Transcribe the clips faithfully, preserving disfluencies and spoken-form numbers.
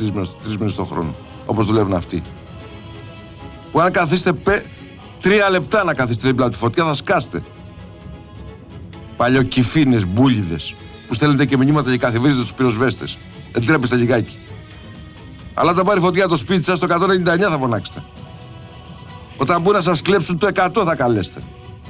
τρεις μήνες το χρόνο, όπως δουλεύουν αυτοί. Που αν καθίσετε πε, τρία λεπτά να καθίσετε δίπλα από τη φωτιά θα σκάστε. Παλιοκυφίνες, μπούλιδες, που στέλνετε και μηνύματα και καθιβρίζετε τους πυροσβέστες. Δεν τρέπεστε λιγάκι. Αλλά όταν πάρει φωτιά το σπίτι σας, το εκατόν ενενήντα εννιά θα φωνάξετε. Όταν μπουν να σας κλέψουν το εκατό θα καλέσετε.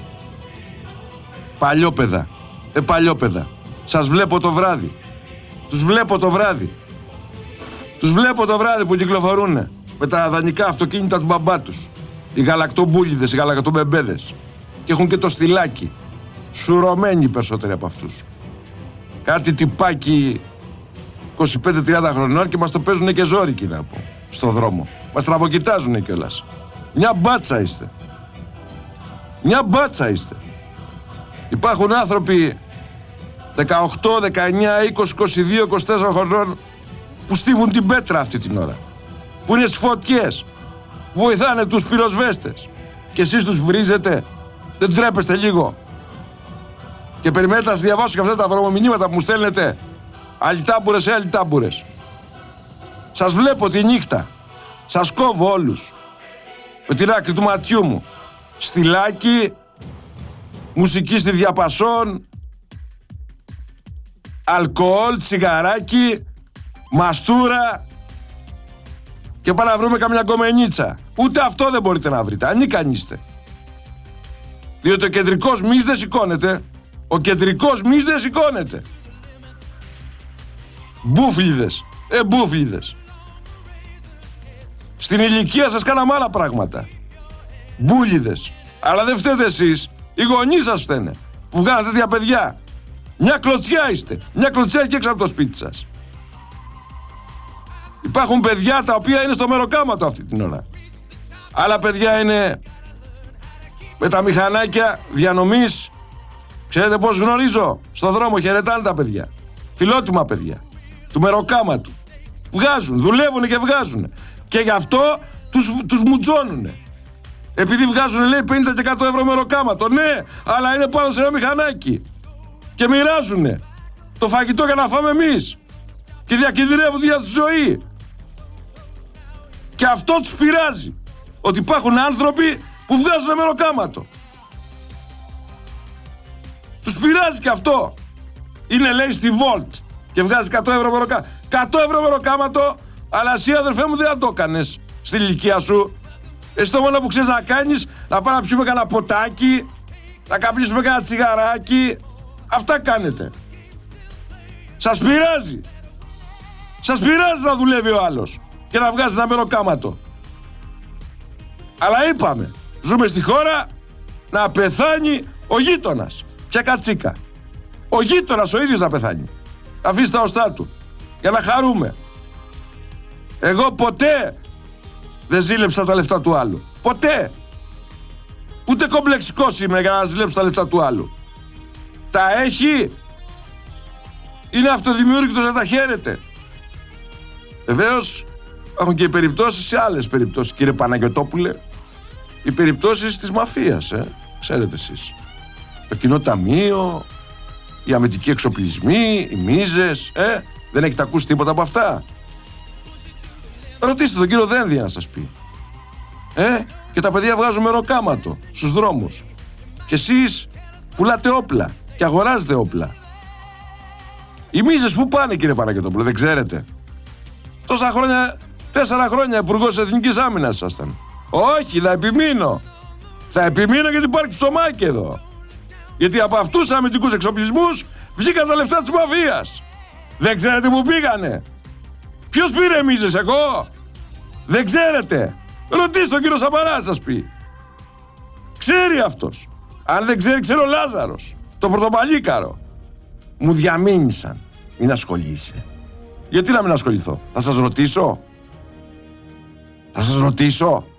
Παλιόπαιδα. Ε, παλιόπαιδα. Σας βλέπω το βράδυ. Τους βλέπω το βράδυ. Τους βλέπω το βράδυ που κυκλοφορούν με τα δανεικά αυτοκίνητα του μπαμπά τους. Οι γαλακτομπούλιδες, οι γαλακτομπεμπέδες. Και έχουν και το στυλάκι. Σουρωμένοι περισσότεροι από αυτούς. Κάτι τυπάκι είκοσι πέντε τριάντα χρονών και μας το παίζουν και ζόρικοι να πω. Στο δρόμο. Μας τραβοκοιτάζουν κιόλας. Μια μπάτσα είστε. Μια μπάτσα είστε. Υπάρχουν άνθρωποι δεκαοκτώ, δεκαεννιά, είκοσι, είκοσι δύο, είκοσι τέσσερα χρονών που στίβουν την πέτρα αυτή την ώρα. Που είναι στις φωτιές. Βοηθάνε τους πυροσβέστες. Και εσείς τους βρίζετε. Δεν τρέπεστε λίγο. Και περιμένετε να σας διαβάσω και αυτά τα βρωμομηνύματα που μου στέλνετε. Αλιτάμπουρες, ε, αλιτάμπουρες. Σας βλέπω τη νύχτα. Σας κόβω όλους. Με την άκρη του ματιού μου. Στυλάκι, μουσική στη διαπασόν, αλκοόλ, τσιγαράκι, μαστούρα και πάμε να βρούμε καμιά κομμενίτσα. Ούτε αυτό δεν μπορείτε να βρείτε, ανίκανοι είστε. Διότι ο κεντρικός μυς δεν σηκώνεται. Ο κεντρικός μυς δεν σηκώνεται. Μπούφλιδες, ε μπούφλιδες. Στην ηλικία σας κάναμε άλλα πράγματα. Μπούλιδες. Αλλά δεν φταίτε εσείς. Οι γονείς σας φταίνε. Που βγάλατε τέτοια παιδιά. Μια κλωτσιά είστε. Μια κλωτσιά και έξω από το σπίτι σας. Υπάρχουν παιδιά τα οποία είναι στο μεροκάματο αυτή την ώρα. Άλλα παιδιά είναι με τα μηχανάκια διανομής. Ξέρετε πώς γνωρίζω? Στο δρόμο χαιρετάνε τα παιδιά. Φιλότιμα παιδιά. Του μεροκάματου. Βγάζουν, δουλεύουν και βγάζουν. Και γι' αυτό τους, τους μουτζώνουνε. Επειδή βγάζουν, λέει, πενήντα και εκατό ευρώ μεροκάματο. Ναι, αλλά είναι πάνω σε ένα μηχανάκι. Και μοιράζουνε το φαγητό για να φάμε εμείς. Και διακινδυνεύουν για τη ζωή. Και αυτό τους πειράζει. Ότι υπάρχουν άνθρωποι που βγάζουν μεροκάματο. Τους πειράζει και αυτό. Είναι, λέει, στη Volt και βγάζει εκατό ευρώ μεροκάματο. εκατό ευρώ μεροκάματο, αλλά εσύ, αδερφέ μου, δεν θα το έκανες στην ηλικία σου. Εσύ το μόνο που ξέρεις να κάνεις, να πάμε να πιούμε κανένα ποτάκι, να καπνίσουμε κανένα τσιγαράκι. Αυτά κάνετε. Σας πειράζει. Σας πειράζει να δουλεύει ο άλλος και να βγάζει ένα μεροκάματο. Αλλά είπαμε, ζούμε στη χώρα να πεθάνει ο γείτονας. Ποια κατσίκα. Ο γείτονας ο ίδιος να πεθάνει. Να αφήσει τα οστά του. Για να χαρούμε. Εγώ ποτέ δεν ζήλεψα τα λεφτά του άλλου. Ποτέ. Ούτε κομπλεξικός είμαι για να ζηλέψω τα λεφτά του άλλου. Τα έχει. Είναι αυτοδημιούργητος να τα χαίρεται. Βεβαίως έχουν και οι περιπτώσεις σε άλλες περιπτώσεις, κύριε Παναγιωτόπουλε. Οι περιπτώσεις της μαφίας, ε. Ξέρετε εσείς. Το κοινό ταμείο, οι αμυντικοί εξοπλισμοί, οι μίζες, ε. Δεν έχετε ακούσει τίποτα από αυτά? Ρωτήστε τον κύριο Δένδια να σας πει. Ε, και τα παιδιά βγάζουν μεροκάματο στους δρόμους. Και εσείς πουλάτε όπλα και αγοράζετε όπλα. Οι μίζες που πάνε, κύριε Παναγιωτόπουλο, δεν ξέρετε? Τόσα χρόνια, τέσσερα χρόνια υπουργός Εθνικής Άμυνας ήσασταν. Όχι, θα επιμείνω. Θα επιμείνω γιατί υπάρχει ψωμάκι εδώ. Γιατί από αυτούς τους αμυντικούς εξοπλισμούς βγήκαν τα λεφτά της μαφίας. Δεν ξέρετε που πήγανε? Ποιος πήρε μίζες, εγώ? Δεν ξέρετε? Ρωτήστε τον κύριο Σαμαρά να σας πει. Ξέρει αυτός. Αν δεν ξέρει, ξέρει ο Λάζαρος. Το πρωτοπαλίκαρο. Μου διαμήνυσαν. Μην ασχολείσαι. Γιατί να μην ασχοληθώ? Θα σας ρωτήσω. Θα σας ρωτήσω.